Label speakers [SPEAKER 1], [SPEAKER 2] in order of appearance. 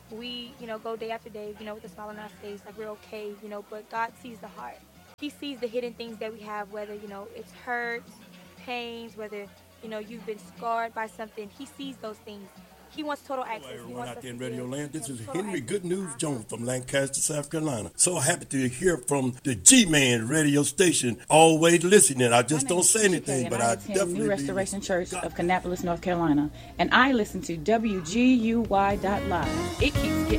[SPEAKER 1] we, go day after day, with a smile on our face, like we're okay, but God sees the heart. He sees the hidden things that we have, whether, it's hurts, pains, whether, you've been scarred by something. He sees those things. He wants total
[SPEAKER 2] Hello,
[SPEAKER 1] access. He
[SPEAKER 2] everyone
[SPEAKER 1] wants
[SPEAKER 2] out
[SPEAKER 1] us
[SPEAKER 2] there
[SPEAKER 1] to
[SPEAKER 2] in Radio
[SPEAKER 1] give
[SPEAKER 2] Land. This
[SPEAKER 1] him
[SPEAKER 2] is
[SPEAKER 1] total
[SPEAKER 2] Henry
[SPEAKER 1] access
[SPEAKER 2] Good
[SPEAKER 1] to
[SPEAKER 2] News
[SPEAKER 1] our
[SPEAKER 2] Jones
[SPEAKER 1] heart.
[SPEAKER 2] from Lancaster, South Carolina. So happy to hear from the G-Man radio station. Always listening. I just don't say anything, but I
[SPEAKER 3] attend New
[SPEAKER 2] definitely
[SPEAKER 3] Restoration Church
[SPEAKER 2] God.
[SPEAKER 3] of Kannapolis, North Carolina, and I listen to WGUY.live. It keeps getting